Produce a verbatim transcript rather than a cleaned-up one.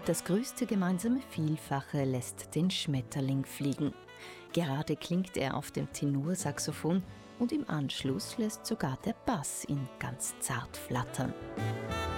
Das größte gemeinsame Vielfache lässt den Schmetterling fliegen. Gerade klingt er auf dem Tenorsaxophon und im Anschluss lässt sogar der Bass ihn ganz zart flattern.